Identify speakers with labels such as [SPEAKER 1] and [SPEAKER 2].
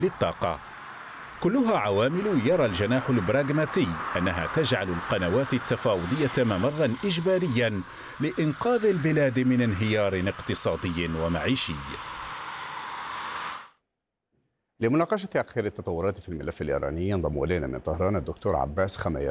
[SPEAKER 1] للطاقة. كلها عوامل يرى الجناح البراغماتي أنها تجعل القنوات التفاوضية ممرا إجباريا لإنقاذ البلاد من انهيار اقتصادي ومعيشي.
[SPEAKER 2] لمناقشة آخر التطورات في الملف الإيراني ينضم إلينا من طهران الدكتور عباس خميار